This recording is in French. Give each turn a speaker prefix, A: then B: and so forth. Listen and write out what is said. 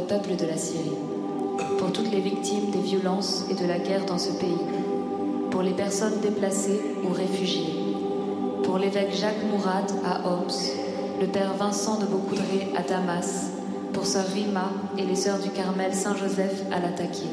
A: peuple de la Syrie, pour toutes les victimes des violences et de la guerre dans ce pays, pour les personnes déplacées ou réfugiées, pour l'évêque Jacques Mourad à Homs, le père Vincent de Beaucoudray à Damas, pour sœur Rima et les sœurs du Carmel Saint-Joseph à Latakia.